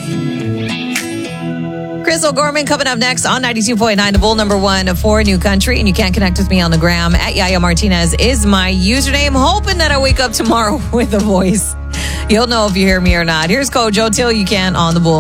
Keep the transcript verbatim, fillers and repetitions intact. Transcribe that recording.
Chris O'Gorman coming up next on ninety-two point nine, the Bull, number one for New Country. And you can connect with me on the gram. At Yaya Martinez is my username. Hoping that I wake up tomorrow with a voice. You'll know if you hear me or not. Here's Kojo. Till you can on the Bull.